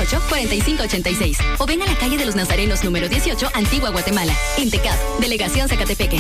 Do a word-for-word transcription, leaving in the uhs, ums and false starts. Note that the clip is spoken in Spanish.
ocho, cuarenta y cinco ochenta y seis. O ven a la calle de los Nazarenos número dieciocho, Antigua Guatemala. INTECAP, Delegación Zacatepeques.